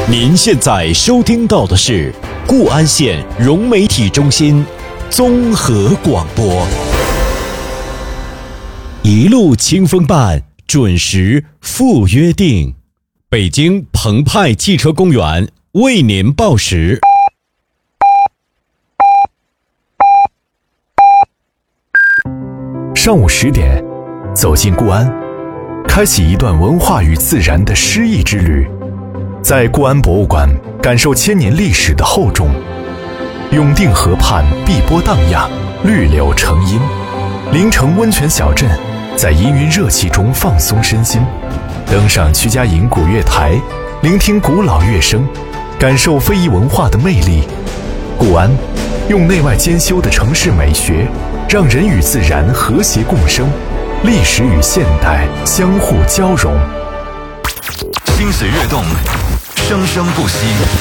您现在收听到的是固安县融媒体中心综合广播，一路清风伴，准时赴约定。北京澎湃汽车公园为您报时。 上午10点，走进固安，开启一段文化与自然的诗意之旅。在固安博物馆，感受千年历史的厚重。永定河畔碧波荡漾，绿柳成荫。临城温泉小镇，在氤氲热气中放松身心。登上曲家营古乐台，聆听古老乐声，感受非遗文化的魅力。固安用内外兼修的城市美学，让人与自然和谐共生，历史与现代相互交融。 心随跃动，生生不息。